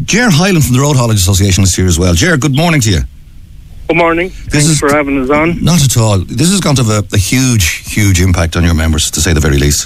Ger Hyland from the Road Haulage Association is here as well. Ger, good morning to you. Good morning. Thanks for having us on. Not at all. This is going to have a huge impact on your members, to say the very least.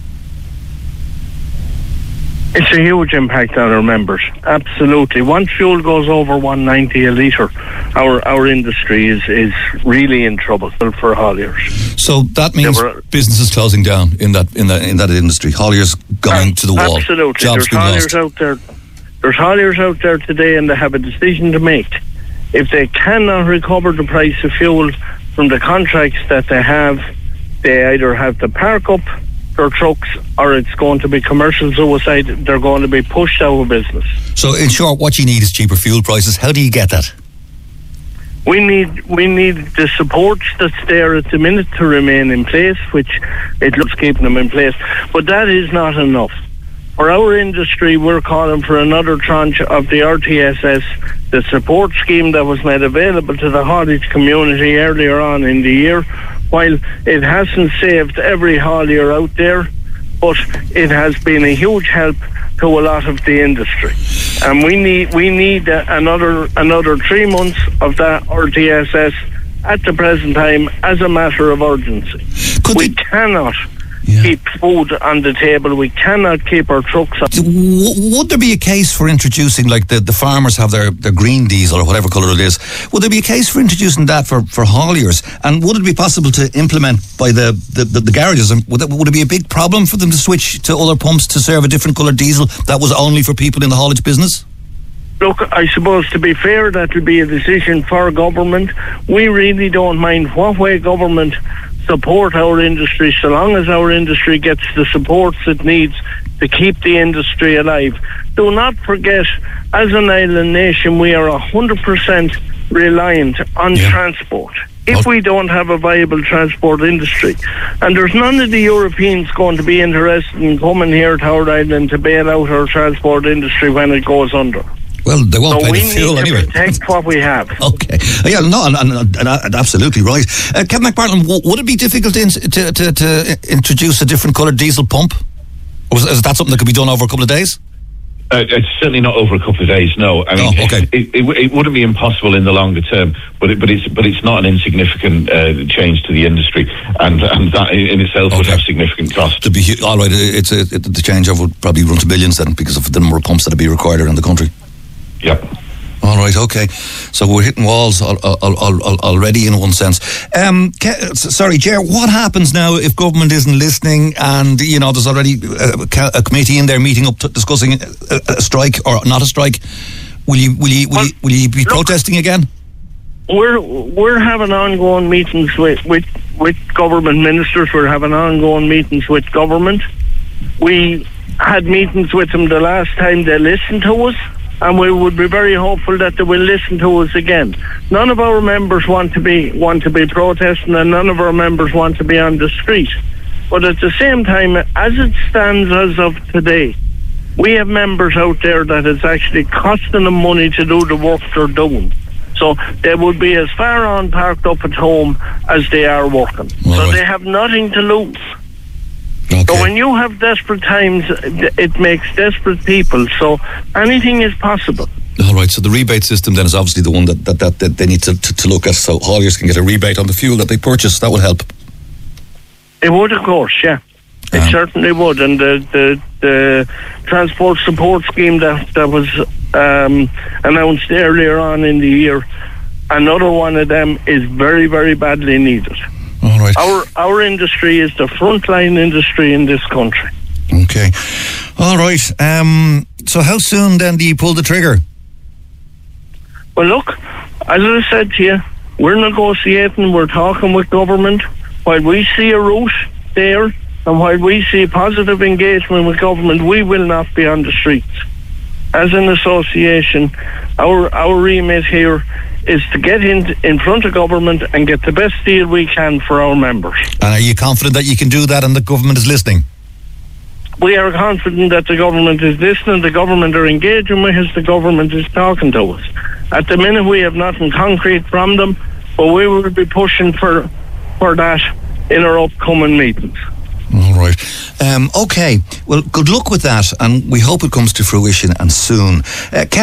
It's a huge impact on our members. Absolutely. Once fuel goes over 190 a litre, our industry is really in trouble for hauliers. So that means businesses closing down in that industry. Hauliers going to the wall. Absolutely. Jobs being lost. There's hauliers out there today, and they have a decision to make. If they cannot recover the price of fuel from the contracts that they have, they either have to park up their trucks, or it's going to be commercial suicide. They're going to be pushed out of business. So in short, what you need is cheaper fuel prices. How do you get that? We need the support that's there at the minute to remain in place, which it looks keeping them in place. But that is not enough. For our industry, we're calling for another tranche of the RTSS, the support scheme that was made available to the haulage community earlier on in the year. While it hasn't saved every haulier out there, but it has been a huge help to a lot of the industry. And we need another 3 months of that RTSS at the present time as a matter of urgency. We cannot keep food on the table. We cannot keep our trucks up. Would there be a case for introducing, like the farmers have their green diesel or whatever colour it is, would there be a case for introducing that for hauliers? And would it be possible to implement by the garages? And would it be a big problem for them to switch to other pumps to serve a different colour diesel that was only for people in the haulage business? Look, I suppose to be fair, that will be a decision for government. We really don't mind what way government support our industry, so long as our industry gets the supports it needs to keep the industry alive. Do not forget, as an island nation, we are 100% reliant on transport. If we don't have a viable transport industry, and there's none of the Europeans going to be interested in coming here to our island to bail out our transport industry when it goes under. Well, they won't pay the fuel anyway. We need to protect what we have. Okay. Yeah, no, and absolutely right. Kevin McPartland, would it be difficult to introduce a different coloured diesel pump? Or is that something that could be done over a couple of days? It's certainly not over a couple of days. No, I mean, it wouldn't be impossible in the longer term, but it's not an insignificant change to the industry, and that in itself would have significant cost. To be all right, the changeover would probably run to billions then, because of the number of pumps that would be required around the country. Yep. All right, okay. So we're hitting walls already in one sense. Sorry, Ger, what happens now if government isn't listening and, there's already a committee in there meeting up discussing a strike or not a strike? Will you be protesting again? We're having ongoing meetings with government ministers. We're having ongoing meetings with government. We had meetings with them the last time they listened to us, and we would be very hopeful that they will listen to us again. None of our members want to be protesting, and none of our members want to be on the street. But at the same time, as it stands as of today, we have members out there that it's actually costing them money to do the work they're doing. So they would be as far on parked up at home as they are working. So they have nothing to lose. Okay. So when you have desperate times, it makes desperate people. So anything is possible. All right. So the rebate system then is obviously the one that they need to look at. So hauliers can get a rebate on the fuel that they purchase. That would help. It would, of course. Yeah, it certainly would. And the transport support scheme that was announced earlier on in the year, another one of them is very, very badly needed. All right. Our industry is the frontline industry in this country. Okay. All right. So how soon then do you pull the trigger? Well, look, as I said to you, we're negotiating, we're talking with government. While we see a route there, and while we see positive engagement with government, we will not be on the streets. As an association, our remit here is to get in front of government and get the best deal we can for our members. And are you confident that you can do that and the government is listening? We are confident that the government is listening, the government are engaging with us, the government is talking to us. At the minute we have nothing concrete from them, but we will be pushing for that in our upcoming meetings. All right. Okay. Well, good luck with that, and we hope it comes to fruition and soon.